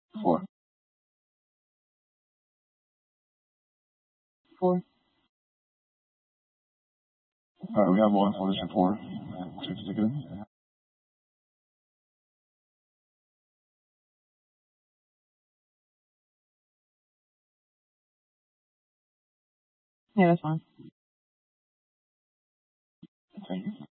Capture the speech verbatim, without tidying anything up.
Four. Four. All right, we have one for this four. Check the ticket in. Yeah, that's fine. Thank you.